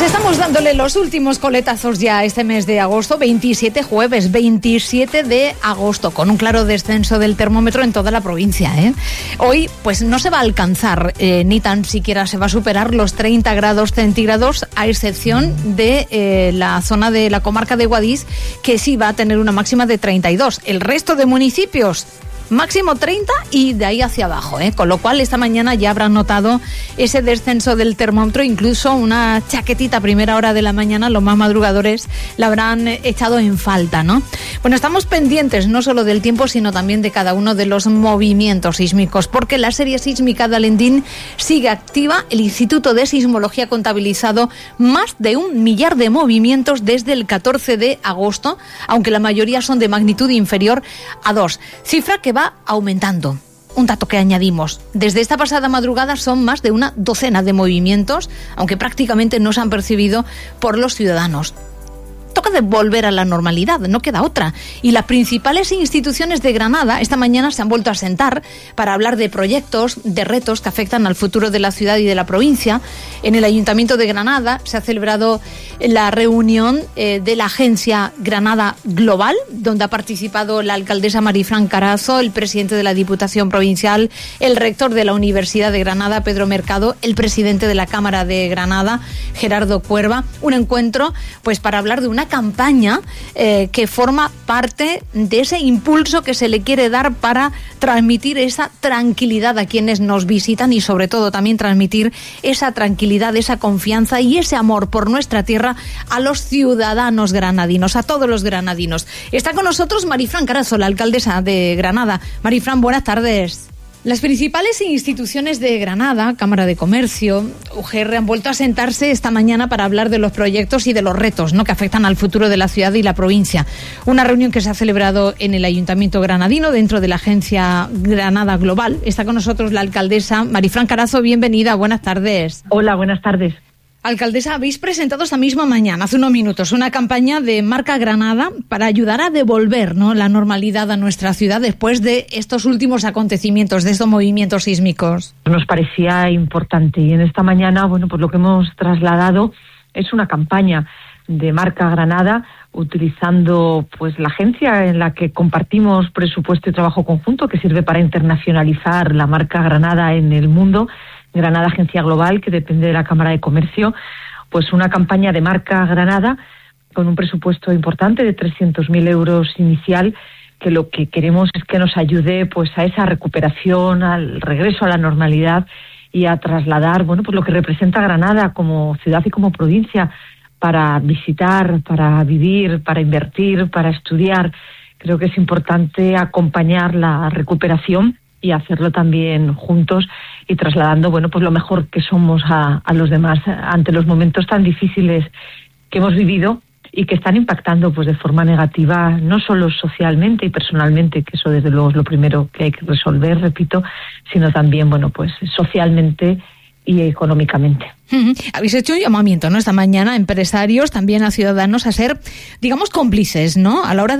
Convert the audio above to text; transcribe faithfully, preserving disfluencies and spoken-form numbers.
estamos dándole los últimos coletazos ya este mes de agosto, veintisiete jueves, veintisiete de agosto, con un claro descenso del termómetro en toda la provincia, ¿eh? Hoy pues no se va a alcanzar, eh, ni tan siquiera se va a superar los treinta grados centígrados, a excepción de eh, la zona de la comarca de Guadix, que sí va a tener una máxima de treinta y dos. El resto de municipios, máximo treinta y de ahí hacia abajo, ¿eh? Con lo cual esta mañana ya habrán notado ese descenso del termómetro, incluso una chaquetita a primera hora de la mañana, los más madrugadores la habrán echado en falta, ¿no? Bueno, estamos pendientes no solo del tiempo, sino también de cada uno de los movimientos sísmicos, porque la serie sísmica de Alendín sigue activa. El Instituto de Sismología ha contabilizado más de un millar de movimientos desde el catorce de agosto, aunque la mayoría son de magnitud inferior a dos, cifra que va aumentando. Un dato que añadimos: desde esta pasada madrugada son más de una docena de movimientos, aunque prácticamente no se han percibido por los ciudadanos. Toca de volver a la normalidad, no queda otra. Y las principales instituciones de Granada esta mañana se han vuelto a sentar para hablar de proyectos, de retos que afectan al futuro de la ciudad y de la provincia. En el Ayuntamiento de Granada se ha celebrado la reunión eh, de la agencia Granada Global, donde ha participado la alcaldesa Marifran Carazo, el presidente de la Diputación Provincial, el rector de la Universidad de Granada, Pedro Mercado, el presidente de la Cámara de Granada, Gerardo Cuerva. Un encuentro pues para hablar de una campaña eh, que forma parte de ese impulso que se le quiere dar para transmitir esa tranquilidad a quienes nos visitan y sobre todo también transmitir esa tranquilidad, esa confianza y ese amor por nuestra tierra a los ciudadanos granadinos, a todos los granadinos. Está con nosotros Marifran Carazo, la alcaldesa de Granada. Marifran, buenas tardes. Las principales instituciones de Granada, Cámara de Comercio, U G R, han vuelto a sentarse esta mañana para hablar de los proyectos y de los retos, ¿no?, que afectan al futuro de la ciudad y la provincia. Una reunión que se ha celebrado en el Ayuntamiento granadino dentro de la agencia Granada Global. Está con nosotros la alcaldesa Marifran Carazo. Bienvenida, buenas tardes. Hola, buenas tardes. Alcaldesa, habéis presentado esta misma mañana, hace unos minutos, una campaña de Marca Granada para ayudar a devolver, ¿no?, la normalidad a nuestra ciudad después de estos últimos acontecimientos, de estos movimientos sísmicos. Nos parecía importante y en esta mañana, bueno, pues lo que hemos trasladado es una campaña de Marca Granada, utilizando pues la agencia en la que compartimos presupuesto y trabajo conjunto, que sirve para internacionalizar la marca Granada en el mundo. Granada Agencia Global, que depende de la Cámara de Comercio, pues una campaña de Marca Granada con un presupuesto importante de trescientos mil euros inicial, que lo que queremos es que nos ayude pues a esa recuperación, al regreso a la normalidad y a trasladar, bueno, pues lo que representa Granada como ciudad y como provincia para visitar, para vivir, para invertir, para estudiar. Creo que es importante acompañar la recuperación y hacerlo también juntos y trasladando, bueno, pues lo mejor que somos a, a los demás ante los momentos tan difíciles que hemos vivido y que están impactando pues de forma negativa, no solo socialmente y personalmente, que eso desde luego es lo primero que hay que resolver, repito, sino también, bueno, pues socialmente y económicamente. Uh-huh. Habéis hecho un llamamiento, ¿no?, esta mañana a empresarios, también a ciudadanos, a ser, digamos, cómplices, ¿no?, a la hora de